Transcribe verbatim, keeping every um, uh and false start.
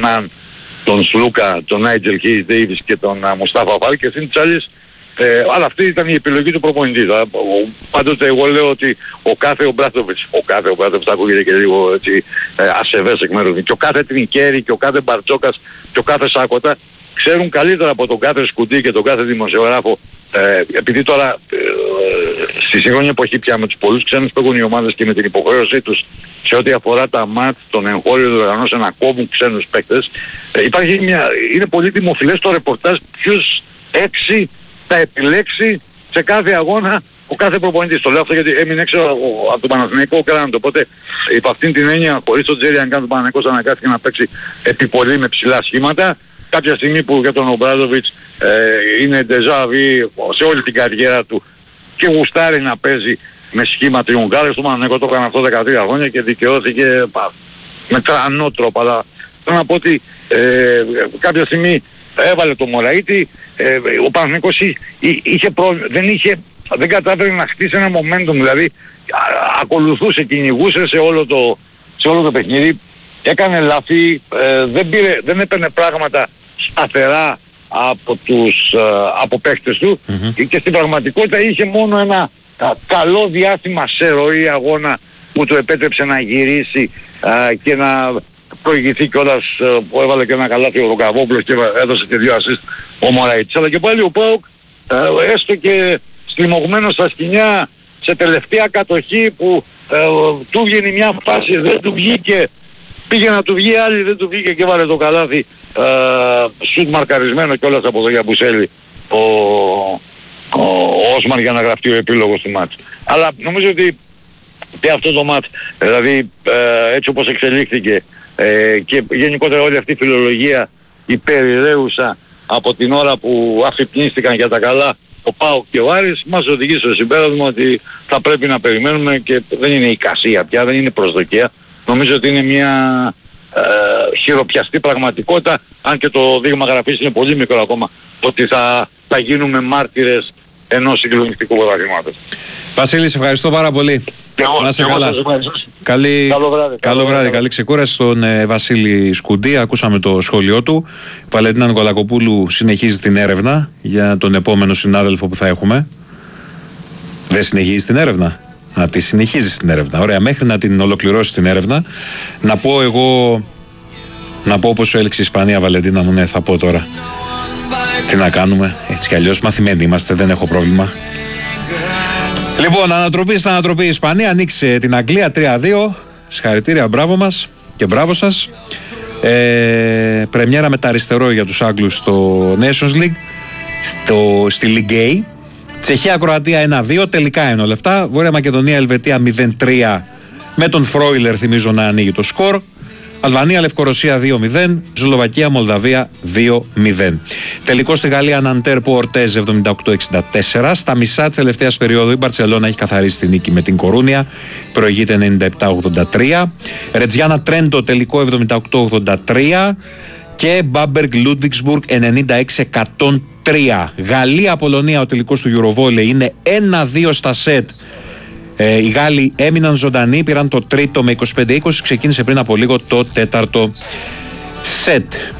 Μαν, τον Σλούκα, τον Νάιτζελ Χέις Ντέιβις και τον Μουστάφα Φάλ και συν τις άλλες. Ε, αλλά αυτή ήταν η επιλογή του προπονητή. Πάντοτε εγώ λέω ότι ο κάθε ο Μπράτοβιτς, ο κάθε ο Μπράτοβιτς θα ακούγεται και λίγο έτσι, ε, ασεβές εκ μέρους, και ο κάθε Τρινκέρι και ο κάθε Μπαρτζόκας και ο κάθε Σάκοτα ξέρουν καλύτερα από τον κάθε σκουντή και τον κάθε δημοσιογράφο, ε, επειδή τώρα ε, στη σύγχρονη εποχή πια με τους πολλούς ξένους που έχουν οι ομάδες και με την υποχρέωσή τους σε ό,τι αφορά τα μάτ, τον εγχώριο διοργανώσεων να κόβουν ξένους παίκτες, ε, υπάρχει μια, είναι πολύ δημοφιλές το ρεπορτάζ ποιους έξι θα επιλέξει σε κάθε αγώνα ο κάθε προπονητής. Το λέω αυτό γιατί έμεινε έξω από τον Παναθηναϊκό Κράντο. Οπότε υπ' αυτήν την έννοια, χωρίς τον Τζέρι αν κάνει τον Παναθηναϊκός αναγκάστηκε να παίξει επιπολή με ψηλά σχήματα. Κάποια στιγμή που για τον Ομπράδοβιτς ε, είναι ντεζάβι σε όλη την καριέρα του και γουστάρει να παίζει με σχήμα τριουγκάρες, του Παναθηναϊκό το έκανε αυτό δεκατρία χρόνια και δικαιώθηκε πα, με τρανό τρόπο. Αλλά θέλω να πω ότι ε, κάποια στιγμή έβαλε το Μωραΐτη, ε, ο Παναθηναϊκός είχε πρόβλημα, δεν, είχε, δεν κατάφερε να χτίσει ένα momentum, δηλαδή α, ακολουθούσε, κυνηγούσε σε όλο το, σε όλο το παιχνίδι, έκανε λάθη, ε, δεν, πήρε, δεν έπαιρνε πράγματα σταθερά από τους ε, από παίκτες του mm-hmm. και στην πραγματικότητα είχε μόνο ένα α, καλό διάστημα σε ροή αγώνα που του επέτρεψε να γυρίσει α, και να προηγηθεί κιόλας, που έβαλε και ένα καλάθι ο Ροκαβόπουλος και έδωσε και δύο ασίστ ο Μωραΐτης. Αλλά και πάλι ο ΠΑΟΚ ε, έστω και στριμωγμένος στα σκοινιά σε τελευταία κατοχή που ε, του βγαίνει μια φάση, δεν του βγήκε, πήγε να του βγει άλλη, δεν του βγήκε και βάλε το καλάθι ε, σουτ μαρκαρισμένο κιόλας από το Γιαμπουσέλη ο, ο, ο Όσμαν για να γραφτεί ο επίλογος του μάτς. Αλλά νομίζω ότι και αυτό το μάτς, δηλαδή ε, έτσι όπως εξελίχθηκε ε, και γενικότερα όλη αυτή η φιλολογία υπερηρέουσα από την ώρα που αφυπνίστηκαν για τα καλά ο ΠΑΟΚ και ο Άρης, μας οδηγεί στο συμπέρασμα ότι θα πρέπει να περιμένουμε και δεν είναι εικασία πια, δεν είναι προσδοκία. Νομίζω ότι είναι μια ε, χειροπιαστή πραγματικότητα, αν και το δείγμα γραφής είναι πολύ μικρό ακόμα, ότι θα, θα γίνουμε μάρτυρες ενός συγκλονιστικού πρωταθλήματος. Βασίλη, σε ευχαριστώ πάρα πολύ. Εγώ, να σε εγώ καλά. Καλή... Καλό βράδυ. Καλό βράδυ, καλή ξεκούραση στον ε, Βασίλη Σκουντή. Ακούσαμε το σχόλιο του. Η Βαλεντίνα Νικολακοπούλου συνεχίζει την έρευνα για τον επόμενο συνάδελφο που θα έχουμε. Δεν συνεχίζει την έρευνα. Να τη συνεχίζει την έρευνα. Ωραία, μέχρι να την ολοκληρώσει την έρευνα. Να πω εγώ. Να πω όπως σου έλεξε η Ισπανία, Βαλεντίνα μου, ναι, θα πω τώρα. Τι να κάνουμε, έτσι κι αλλιώς μαθημένοι είμαστε, δεν έχω πρόβλημα. Λοιπόν, ανατροπή στην ανατροπή η Ισπανία ανοίξει την Αγγλία τρία δύο. Συγχαρητήρια, μπράβο μας και μπράβο σας. Ε, πρεμιέρα με τα αριστερό για τους Άγγλους στο Nations League, στο, στη Ligue A. Τσεχία-Κροατία ένα δύο, τελικά είναι όλα αυτά. Βόρεια Μακεδονία-Ελβετία μηδέν τρία με τον Φρόιλερ, θυμίζω, να ανοίγει το σκορ. Αλβανία-Λευκορωσία δύο μηδέν, Σλοβακία-Μολδαβία δύο μηδέν. Τελικό στη Γαλλία Ναντέρ Πορτέζ εβδομήντα οκτώ εξήντα τέσσερα. Στα μισά της τελευταίας περίοδου η Μπαρτσελώνα έχει καθαρίσει την νίκη με την Κορούνια, προηγείται ενενήντα επτά ογδόντα τρία. Ρετζιάνα Τρέντο τελικό εβδομήντα οκτώ ογδόντα τρία και Μπάμπεργκ Λούντβιξμπουργκ ενενήντα έξι εκατόν τρία. Γαλλία-Πολωνία ο τελικός του Eurovolley είναι ένα δύο στα σετ. Ε, οι Γάλλοι έμειναν ζωντανοί, πήραν το τρίτο με είκοσι πέντε είκοσι, ξεκίνησε πριν από λίγο το τέταρτο σετ.